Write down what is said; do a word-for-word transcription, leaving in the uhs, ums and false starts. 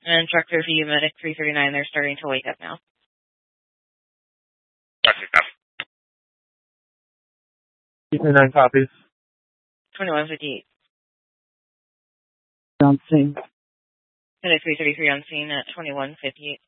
And truck review, medic three thirty-nine, they're starting to wake up now. three thirty-nine copies. twenty-one fifty-eight. On scene. Medic three thirty-three on scene at twenty-one fifty-eight.